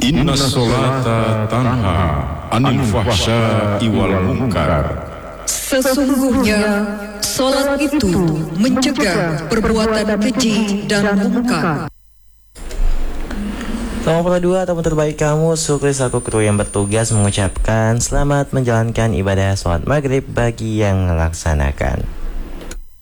Inna sholata tanha anil fahsya'i wal munkar. Sesungguhnya salat itu mencegah perbuatan keji dan mungkar. Nomor 2, teman terbaik kamu, Sukri selaku kru yang bertugas mengucapkan selamat menjalankan ibadah sholat maghrib bagi yang melaksanakan.